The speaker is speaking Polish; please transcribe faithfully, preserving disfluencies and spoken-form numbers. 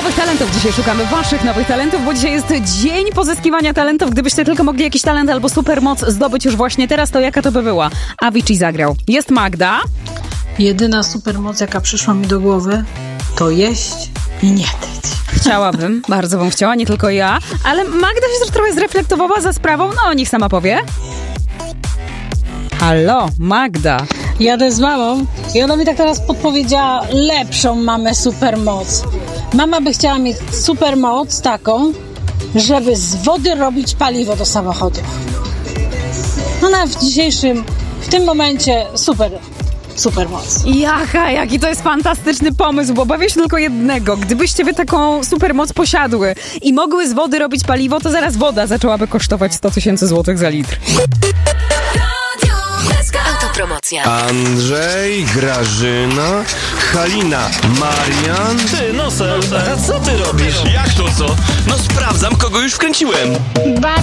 Nowych talentów dzisiaj szukamy, waszych nowych talentów, bo dzisiaj jest dzień pozyskiwania talentów. Gdybyście tylko mogli jakiś talent albo supermoc zdobyć już właśnie teraz, to jaka to by była? Avicii zagrał. Jest Magda. Jedyna supermoc, jaka przyszła mi do głowy, to jeść i nie tyć. Chciałabym, bardzo bym chciała, nie tylko ja, ale Magda się też trochę zreflektowała za sprawą, no niech sama powie. Halo, Magda. Jadę z mamą i ona mi tak teraz podpowiedziała lepszą mamę supermoc. Mama by chciała mieć supermoc taką, żeby z wody robić paliwo do samochodów. Ona w dzisiejszym, w tym momencie super, supermoc. Jaka, jaki to jest fantastyczny pomysł, bo obawiam się tylko jednego. Gdybyście wy taką supermoc posiadły i mogły z wody robić paliwo, to zaraz woda zaczęłaby kosztować sto tysięcy złotych za litr. Autopromocja. Andrzej, Grażyna, Halina, Marian. Ty, Nosel, a co ty robisz? Jak to co? No sprawdzam, kogo już wkręciłem.